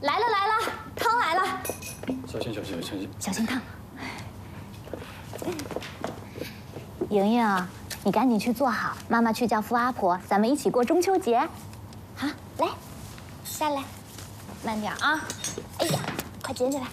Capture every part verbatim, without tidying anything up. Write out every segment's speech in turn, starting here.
来了来了，汤来了。 小心小心小心！ 小心烫。莹莹，你赶紧去做好，妈妈去叫扶阿婆，咱们一起过中秋节。好，来，下来，慢点啊！哎呀，快捡起来。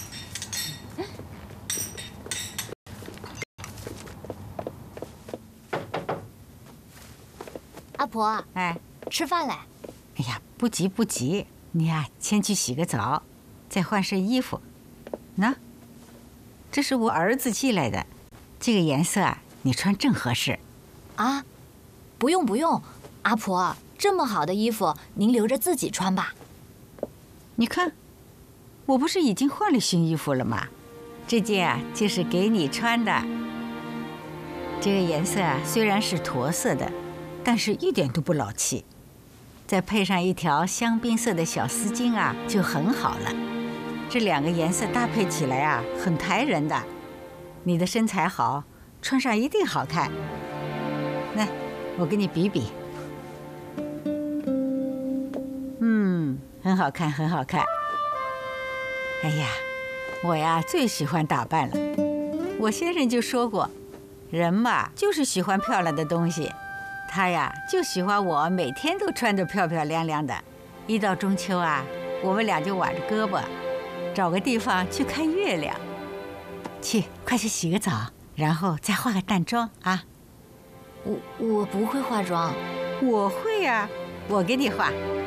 阿婆， 哎， 吃饭嘞！ 哎呀，不急不急，你呀、啊、先去洗个澡，再换身衣服。喏，这是我儿子寄来的，这个颜色啊，你穿正合适。 啊，不用不用，阿婆，这么好的衣服您留着自己穿吧。 你看，我不是已经换了新衣服了吗？这件啊就是给你穿的。这个颜色啊虽然是驼色的。 但是一点都不老气，再配上一条香槟色的小丝巾啊，就很好了。这两个颜色搭配起来啊，很抬人的。你的身材好，穿上一定好看。来，我给你比比。嗯，很好看，很好看。哎呀，我呀最喜欢打扮了。我先生就说过，人嘛就是喜欢漂亮的东西。 他呀就喜欢我每天都穿得漂漂亮亮的，一到中秋啊，我们俩就挽着胳膊，找个地方去看月亮。去，快去洗个澡，然后再化个淡妆啊。 我我不会化妆， 我会呀、啊，我给你化。